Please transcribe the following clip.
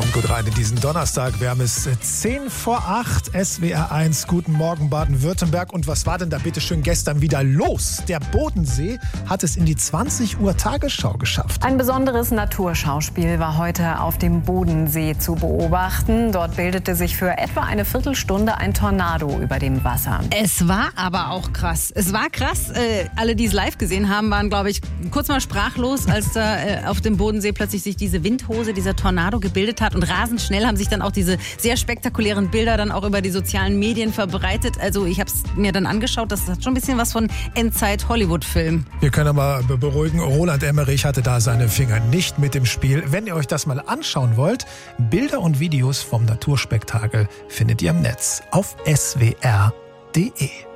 Kommt gut rein in diesen Donnerstag. Wir haben es 7:50, SWR1. Guten Morgen Baden-Württemberg. Und was war denn da bitte schön gestern wieder los? Der Bodensee hat es in die 20 Uhr Tagesschau geschafft. Ein besonderes Naturschauspiel war heute auf dem Bodensee zu beobachten. Dort bildete sich für etwa eine Viertelstunde ein Tornado über dem Wasser. Es war aber auch krass. Es war krass. Alle, die es live gesehen haben, waren, glaube ich, kurz mal sprachlos, als da auf dem Bodensee plötzlich sich diese Windhose, dieser Tornado gebildet hat. Und rasend schnell haben sich dann auch diese sehr spektakulären Bilder dann auch über die sozialen Medien verbreitet. Also ich habe es mir dann angeschaut, das hat schon ein bisschen was von Endzeit-Hollywood-Film. Wir können aber beruhigen, Roland Emmerich hatte da seine Finger nicht mit im Spiel. Wenn ihr euch das mal anschauen wollt, Bilder und Videos vom Naturspektakel findet ihr im Netz auf swr.de.